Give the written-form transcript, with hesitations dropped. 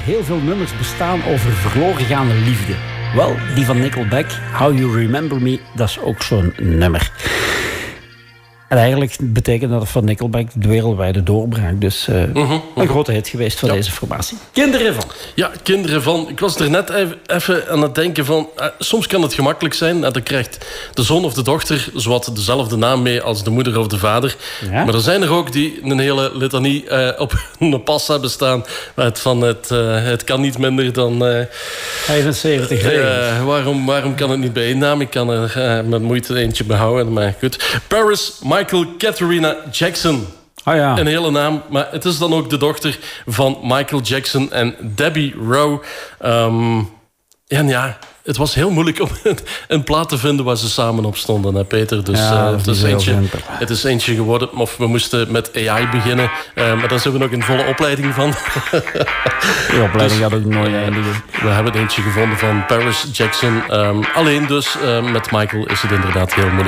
heel veel nummers bestaan over verloren gaande liefde. Wel, die van Nickelback, How You Remember Me, dat is ook zo'n nummer. En eigenlijk betekent dat van Nickelback de wereldwijde doorbraak. Dus een grote hit geweest van deze formatie. Kinderen van. Ja, kinderen van. Ik was er net even aan het denken van... soms kan het gemakkelijk zijn. Dan krijgt de zoon of de dochter zowat dezelfde naam mee als de moeder of de vader. Ja? Maar er zijn er ook die een hele litanie op een pas hebben staan. Het kan niet minder dan... 75 waarom kan het niet bij één naam? Ik kan er met moeite eentje behouden. Maar goed. Paris Michael Katharina Jackson. Oh ja. Een hele naam, maar het is dan ook de dochter van Michael Jackson en Debbie Rowe. En ja, het was heel moeilijk om een plaat te vinden waar ze samen op stonden, hè, Peter. Dus het is eentje geworden. Of we moesten met AI beginnen. Maar daar zijn we nog in volle opleiding van. Die opleiding gaat ook nooit eindigen. We hebben eentje gevonden van Paris Jackson. Alleen dus met Michael is het inderdaad heel moeilijk.